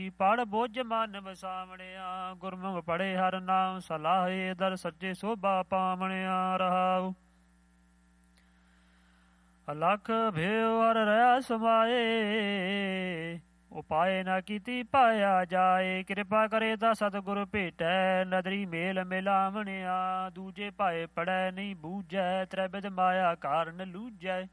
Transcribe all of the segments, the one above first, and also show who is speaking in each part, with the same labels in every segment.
Speaker 1: ਪੜ ਬੁੱਝ ਮਨ ਵਸਾਵਣਿਆ, ਗੁਰਮੁਖ ਪੜੇ ਹਰ ਨਾਮ ਸਲਾਹੇ, ਦਰ ਸੱਚੇ ਸੋਭਾ ਪਾਵਣਿਆ ਰਹਾਉ। ਅਲਖ ਭੇਉ ਹਰ ਰਹਾ ਸਮਾਏ, ਉਪਾਏ ਨਾ ਕੀਤੀ ਪਾਇਆ ਜਾਏ। ਕਿਰਪਾ ਕਰੇ ਤਾਂ ਸਤਿਗੁਰ ਭੇਟੈ, ਨਦਰੀ ਮੇਲ ਮਿਲਾਵਣਿਆ। ਦੂਜੇ ਭਾਏ ਪੜੈ ਨਹੀਂ ਬੂਝੈ, ਤ੍ਰੈਬਿਦ ਮਾਇਆ ਕਾਰਨ ਲੂਝੈ।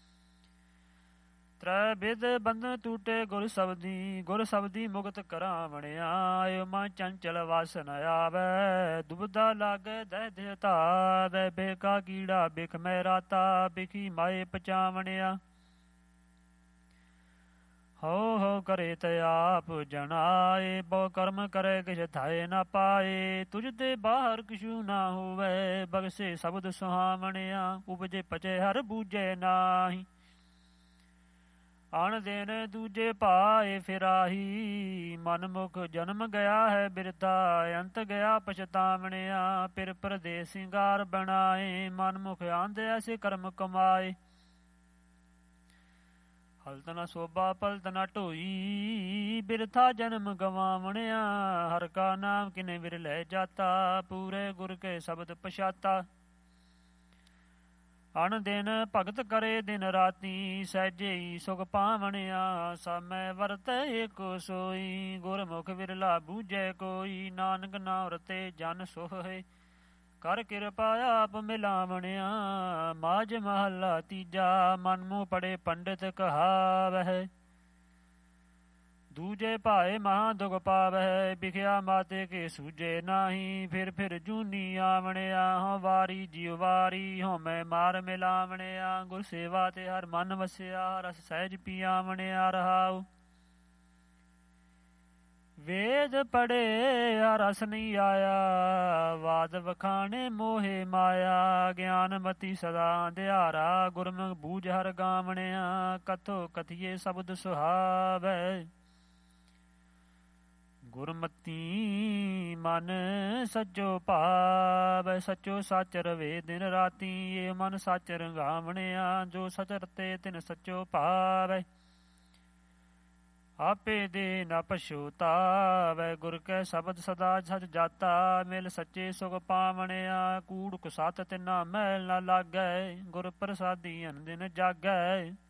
Speaker 1: ਤ੍ਰੈ ਬਿਦ ਬੰਧਨ ਟੂਟੇ ਗੁਰ ਸਬਦੀ, ਗੁਰ ਸਬਦੀ ਮੁਕਤ ਕਰਾਵਣਿਆ। ਏਉ ਮਨ ਚੰਚਲ ਵਸ ਨ ਆਵੈ, ਦੁਬਦਾ ਲਾਗੈ ਦਹਿ ਦੇਹ ਧਾਵੈ। ਬੇਕਾ ਕੀੜਾ ਬਿਖ ਮੈ ਰਾਤਾ, ਬਿਖੀ ਮਾਏ ਪਚਾਵਣਿਆ। ਹੋ ਹੋ ਕਰੇ ਤੇ ਆਪ ਜਣਾਏ, ਬਹੁ ਕਰਮ ਕਰੇ ਕਿਛ ਥਾਏ ਨਾ ਪਾਏ। ਤੁਝ ਤੇ ਬਾਹਰ ਕਿਛੂ ਨਾ ਹੋਵੇ, ਬਗਸੇ ਸ਼ਬਦ ਸੁਹਾਵਣਿਆ। ਉਪਜੇ ਪਚੇ ਹਰ ਬੂਝੇ ਨਾਹੀ, ਅਣ ਦਿਨ ਦੂਜੇ ਭਾਏ ਫਿਰਾਹੀ। ਮਨ ਮੁਖ ਜਨਮ ਗਿਆ ਹੈ ਬਿਰਥਾ, ਅੰਤ ਗਿਆ ਪਛਤਾਵਣਿਆ। ਫਿਰ ਪਰਦੇਸ ਸਿੰਗਾਰ ਬਣਾਏ, ਮਨ ਮੁਖ ਆਂਦੇ ਐਸੇ ਕਰਮ ਕਮਾਏ। ਹਲਤ ਨਾ ਸੋਭਾ ਪਲਤ ਨਾ ਢੋਈ, ਬਿਰਥਾ ਜਨਮ ਗਵਾਵਣਿਆ। ਹਰ ਕਾ ਨਾਮ ਕਿਨੇ ਵਿਰਲੇ ਜਾਤਾ, ਪੂਰੇ ਗੁਰ ਕੇ ਸ਼ਬਦ ਪਛਾਤਾ। ਅਣ ਦਿਨ ਭਗਤ ਕਰੇ ਦਿਨ ਰਾਤੀ, ਸਹਿਜੇ ਹੀ ਸੁਖ ਪਾਵਣਿਆ। ਸਮੈ ਵਰਤੈ ਏਕੋ ਸੋਈ, ਗੁਰਮੁਖ ਵਿਰਲਾ ਬੂਝੈ ਕੋਈ। ਨਾਨਕ ਨਾਮ ਰਤੇ ਜਨ ਸੋਹੇ, ਕਰ ਕਿਰਪਾ ਆਪ ਮਿਲਾਵਣਿਆ। ਮਾਝ ਮਹੱਲਾ ਤੀਜਾ, ਮਨ ਮੂੰਹ ਪੜੇ ਪੰਡਿਤ ਕਹਾਵਹਿ। ਦੂਜੇ ਭਾਏ ਮਹਾਂ ਦੁਖ ਪਾਵਹਿ, ਬਿਖਿਆ ਮਾਤੇ ਕੇ ਸੂਝੇ ਨਾਹੀ। ਫਿਰ ਜੂਨੀ ਆਵਣਿਆ, ਹਉ ਵਾਰੀ ਜੀਉ ਵਾਰੀ। ਹਉ ਮੈਂ ਮਾਰ ਮਿਲਾਵਣਿਆ, ਗੁਰ ਸੇਵਾ ਤੇ ਹਰ ਮਨ ਵਸਿਆ। ਰਸ ਸਹਿਜ ਪੀਆਵਣਿਆ ਰਹਾਉ। ਵੇਦ ਪੜੇ ਰਸ ਨਹੀਂ ਆਇਆ, ਵਾਦ ਵਖਾਣੇ ਮੋਹੇ ਮਾਇਆ। ਗਿਆਨਮਤੀ ਸਦਾ ਅੰਧਿਆਰਾ, ਗੁਰਮੁਖ ਬੂਝ ਹਰ ਗਾਵਣਿਆ। ਕਥੋ ਕਥੀਏ ਸ਼ਬਦ ਸੁਹਾਵੈ, ਗੁਰਮਤੀ ਮਨ ਸੱਚੋ ਭਾਵੈ। ਸੱਚੋ ਸੱਚ ਰਵੇ ਦਿਨ ਰਾਤੀ, ਏ ਮਨ ਸੱਚ ਰੰਗਾਵਣਿਆ। ਜੋ ਸਚ ਰਤੇ ਤਿਨ ਸੱਚੋ ਭਾਵੈ, ਆਪੇ ਦੇ ਨ ਪਛੁਤਾਵੈ। ਗੁਰ ਕੈ ਸ਼ਬਦ ਸਦਾ ਸਚ ਜਾਤਾ, ਮਿਲ ਸੱਚੇ ਸੁਖ ਪਾਵਣਿਆ। ਕੂੜ ਕੁਸਤ ਤਿਨਾ ਮੈਲ ਨ ਲਾਗੈ, ਗੁਰ ਪ੍ਰਸਾਦੀ ਅਨ ਦਿਨ ਜਾਗੈ।